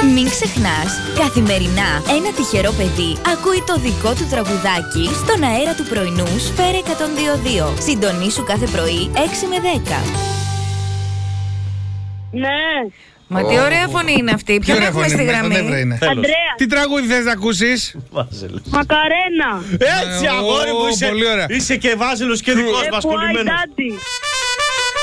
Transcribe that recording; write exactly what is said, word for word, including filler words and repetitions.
Μην ξεχνάς, καθημερινά ένα τυχερό παιδί ακούει το δικό του τραγουδάκι στον αέρα του πρωινού Σφαίρα εκατόν δύο κόμμα δύο. Συντονίσου κάθε πρωί έξι με δέκα. Ναι. Μα τι ωραία φωνή είναι αυτή. Ποιον έχουμε στη γραμμή? Ανδρέα. Τι τραγούδι θες να ακούσεις? Βάζελος. Μακαρένα. Έτσι, αγόρι μου, είσαι, πολύ ωραία. είσαι και βάζελος και δικός μας κολλημένος. Daddy.